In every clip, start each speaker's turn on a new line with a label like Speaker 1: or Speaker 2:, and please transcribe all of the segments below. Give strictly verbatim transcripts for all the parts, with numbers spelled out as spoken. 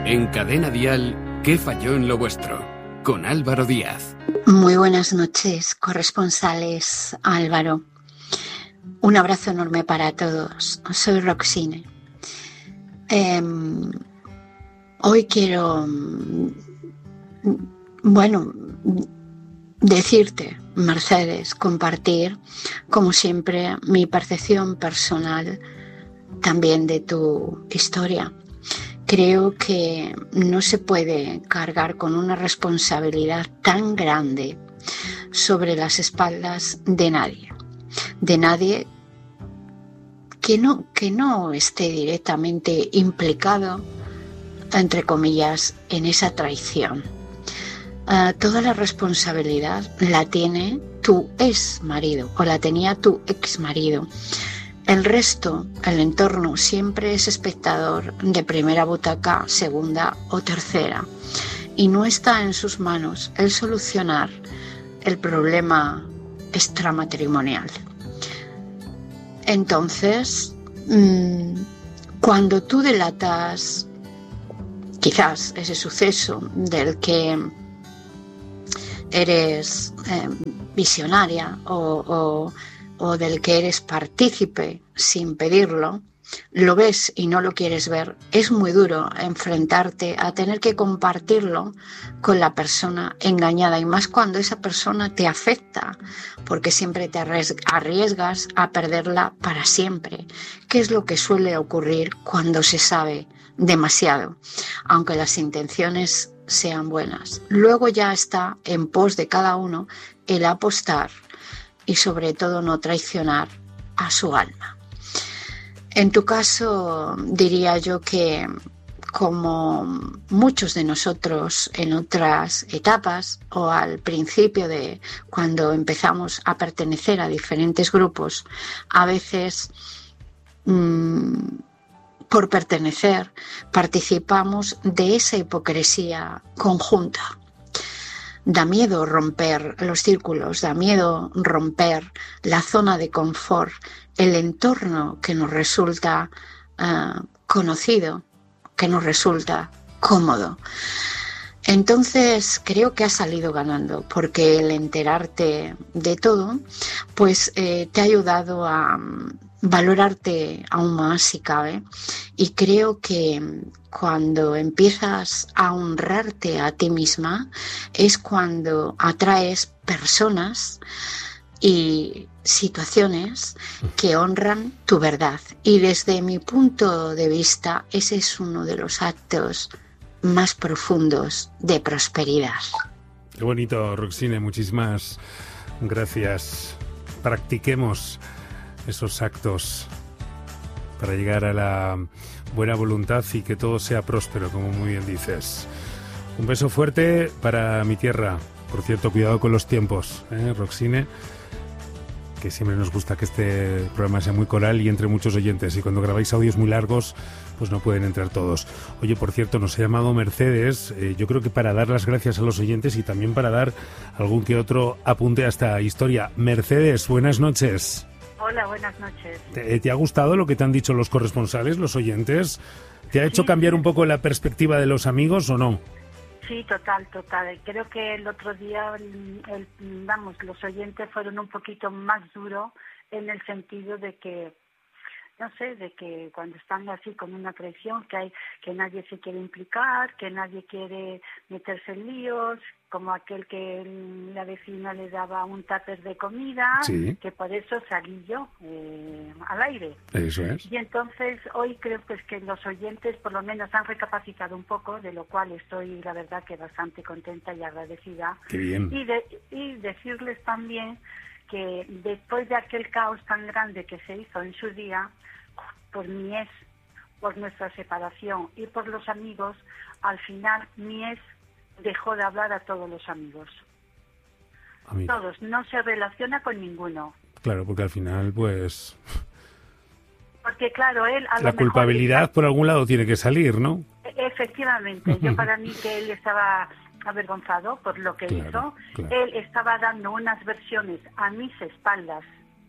Speaker 1: En Cadena Dial, ¿qué falló en lo vuestro? Con Álvaro Díaz.
Speaker 2: Muy buenas noches, corresponsales Álvaro. Un abrazo enorme para todos. Soy Roxine. Eh, hoy quiero, bueno, decirte, Mercedes, compartir, como siempre, mi percepción personal también de tu historia. Creo que no se puede cargar con una responsabilidad tan grande sobre las espaldas de nadie, de nadie que no, que no esté directamente implicado, entre comillas, en esa traición. Uh, toda la responsabilidad la tiene tu ex marido o la tenía tu ex marido. El resto, el entorno, siempre es espectador de primera butaca, segunda o tercera. Y no está en sus manos el solucionar el problema extramatrimonial. Entonces, mmm, cuando tú delatas quizás ese suceso del que eres eh, visionaria o, o o del que eres partícipe sin pedirlo, lo ves y no lo quieres ver, es muy duro enfrentarte a tener que compartirlo con la persona engañada, y más cuando esa persona te afecta, porque siempre te arriesgas a perderla para siempre, que es lo que suele ocurrir cuando se sabe demasiado, aunque las intenciones sean buenas. Luego ya está en pos de cada uno el apostar y sobre todo no traicionar a su alma. En tu caso, diría yo que, como muchos de nosotros en otras etapas o al principio de cuando empezamos a pertenecer a diferentes grupos, a veces mmm, por pertenecer participamos de esa hipocresía conjunta. Da miedo romper los círculos, da miedo romper la zona de confort, el entorno que nos resulta uh, conocido, que nos resulta cómodo. Entonces creo que has salido ganando, porque el enterarte de todo pues eh, te ha ayudado a um, valorarte aún más si cabe, y creo que cuando empiezas a honrarte a ti misma es cuando atraes personas y situaciones que honran tu verdad, y desde mi punto de vista ese es uno de los actos más profundos de prosperidad.
Speaker 3: Qué bonito, Roxine, muchísimas gracias. Practiquemos esos actos para llegar a la buena voluntad y que todo sea próspero, como muy bien dices. Un beso fuerte para mi tierra. Por cierto, cuidado con los tiempos, ¿eh, Roxine? Que siempre nos gusta que este programa sea muy coral y entre muchos oyentes, y cuando grabáis audios muy largos pues no pueden entrar todos. Oye, por cierto, nos ha llamado Mercedes, eh, yo creo que para dar las gracias a los oyentes y también para dar algún que otro apunte a esta historia. Mercedes, buenas noches.
Speaker 4: Hola, buenas noches.
Speaker 3: ¿Te, te ha gustado lo que te han dicho los corresponsales, los oyentes? ¿Te ha hecho sí, cambiar un poco la perspectiva de los amigos o no?
Speaker 4: Sí, total, total. Creo que el otro día, el, el, vamos, los oyentes fueron un poquito más duros en el sentido de que, no sé, de que cuando están así con una traición, que hay que nadie se quiere implicar, que nadie quiere meterse en líos, como aquel que la vecina le daba un tupper de comida, sí, que por eso salí yo eh, al aire.
Speaker 3: Eso es.
Speaker 4: Y entonces hoy creo pues que los oyentes por lo menos han recapacitado un poco, de lo cual estoy la verdad que bastante contenta y agradecida.
Speaker 3: Qué bien.
Speaker 4: Y, de, y decirles también que después de aquel caos tan grande que se hizo en su día, por mi ex, por nuestra separación y por los amigos, al final mi ex dejó de hablar a todos los amigos.
Speaker 3: Amigo.
Speaker 4: Todos, no se relaciona con ninguno.
Speaker 3: Claro, porque al final, pues...
Speaker 4: Porque claro, él... A
Speaker 3: la
Speaker 4: lo
Speaker 3: culpabilidad
Speaker 4: mejor,
Speaker 3: por algún lado tiene que salir, ¿no?
Speaker 4: Efectivamente. Yo para mí que él estaba avergonzado por lo que
Speaker 3: claro,
Speaker 4: hizo.
Speaker 3: Claro.
Speaker 4: Él estaba dando unas versiones a mis espaldas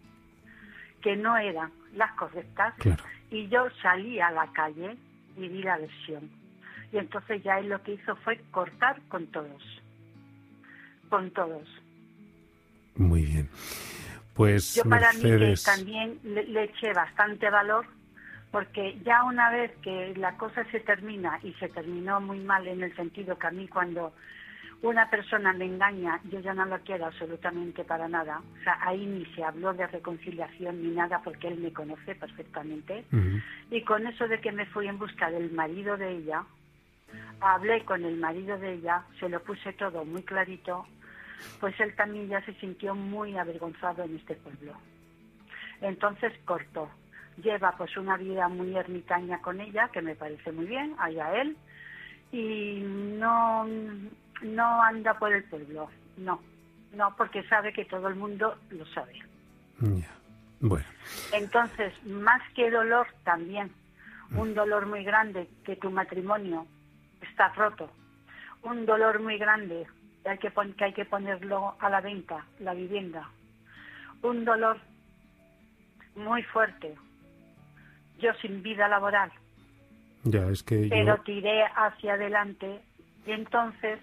Speaker 4: que no eran las correctas.
Speaker 3: Claro.
Speaker 4: Y yo salí a la calle y di la versión. Y entonces ya él lo que hizo fue cortar con todos, con todos.
Speaker 3: Muy bien. Pues
Speaker 4: yo para
Speaker 3: Mercedes...
Speaker 4: mí que también le, le eché bastante valor, porque ya una vez que la cosa se termina, y se terminó muy mal en el sentido que a mí cuando una persona me engaña, yo ya no lo quiero absolutamente para nada. O sea, ahí ni se habló de reconciliación ni nada, porque él me conoce perfectamente. Uh-huh. Y con eso de que me fui en busca del marido de ella, hablé con el marido de ella, se lo puse todo muy clarito, pues él también ya se sintió muy avergonzado en este pueblo. Entonces cortó. Lleva pues una vida muy ermitaña con ella, que me parece muy bien, allá él, y no... no anda por el pueblo, no, no, porque sabe que todo el mundo lo sabe.
Speaker 3: Yeah. Bueno.
Speaker 4: Entonces, más que dolor, también, un dolor muy grande, que tu matrimonio está roto, un dolor muy grande, que hay que, pon- que hay que ponerlo a la venta, la vivienda, un dolor muy fuerte, yo sin vida laboral,
Speaker 3: ya, es que
Speaker 4: pero
Speaker 3: yo...
Speaker 4: tiré hacia adelante, y entonces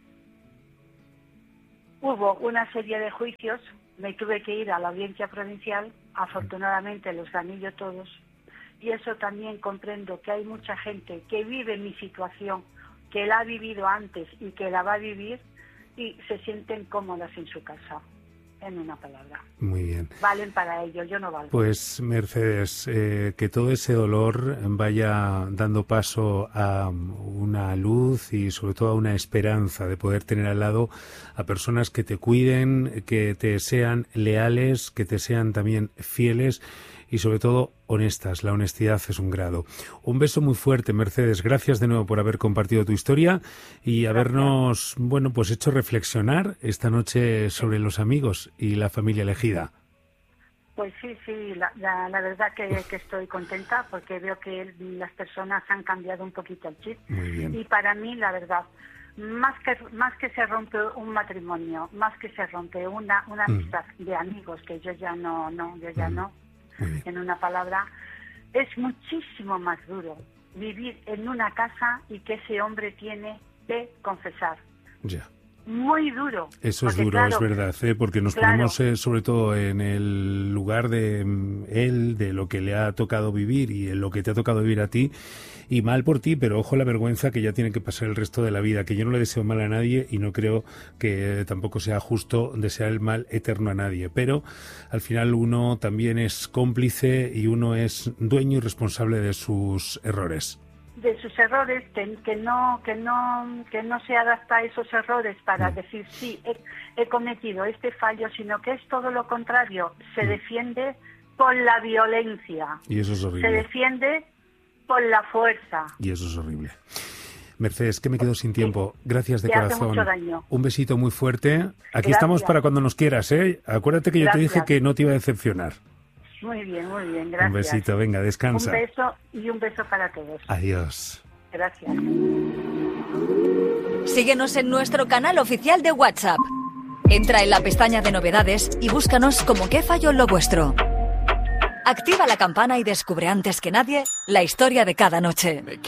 Speaker 4: hubo una serie de juicios, me tuve que ir a la audiencia provincial, afortunadamente los gané yo todos, y eso también comprendo que hay mucha gente que vive mi situación, que la ha vivido antes y que la va a vivir, y se sienten cómodas en su casa, en una palabra.
Speaker 3: Muy bien.
Speaker 4: Valen para ello, yo no valgo.
Speaker 3: Pues Mercedes, eh, que todo ese dolor vaya dando paso a una luz y sobre todo a una esperanza de poder tener al lado a personas que te cuiden, que te sean leales, que te sean también fieles y sobre todo honestas. La honestidad es un grado. Un beso muy fuerte, Mercedes. Gracias de nuevo por haber compartido tu historia y habernos, bueno, pues hecho reflexionar esta noche sobre los amigos y la familia elegida.
Speaker 4: Pues sí, sí, la, la, la verdad que, que estoy contenta porque veo que las personas han cambiado un poquito el chip.
Speaker 3: Muy bien.
Speaker 4: Y para mí, la verdad, más que más que se rompe un matrimonio, más que se rompe una una amistad mm. de amigos, que yo ya no, no, yo ya mm. no, en una palabra, es muchísimo más duro vivir en una casa y que ese hombre tiene que confesar.
Speaker 3: Ya.
Speaker 4: Muy duro.
Speaker 3: Eso es duro, claro, es verdad, ¿eh? Porque nos claro. ponemos eh, sobre todo en el lugar de mm, él, de lo que le ha tocado vivir y en lo que te ha tocado vivir a ti, y mal por ti, pero ojo la vergüenza que ya tiene que pasar el resto de la vida, que yo no le deseo mal a nadie y no creo que eh, tampoco sea justo desear el mal eterno a nadie, pero al final uno también es cómplice y uno es dueño y responsable de sus errores.
Speaker 4: De sus errores, que, que no que no que no se adapta a esos errores para mm. decir sí, he, he cometido este fallo, sino que es todo lo contrario, se mm. defiende por la violencia.
Speaker 3: Y eso es horrible.
Speaker 4: Se defiende por la fuerza.
Speaker 3: Y eso es horrible. Mercedes, que me quedo sin tiempo. Gracias de
Speaker 4: Te
Speaker 3: corazón.
Speaker 4: Hace mucho daño.
Speaker 3: Un besito muy fuerte. Aquí
Speaker 4: Gracias.
Speaker 3: Estamos para cuando nos quieras, ¿eh? Acuérdate que yo Gracias. te dije que no te iba a decepcionar.
Speaker 4: Muy bien, muy bien, gracias.
Speaker 3: Un besito, venga, descansa.
Speaker 4: Un beso y un beso para todos.
Speaker 3: Adiós.
Speaker 4: Gracias.
Speaker 5: Síguenos en nuestro canal oficial de WhatsApp. Entra en la pestaña de novedades y búscanos como Qué falló lo vuestro. Activa la campana y descubre antes que nadie la historia de cada noche.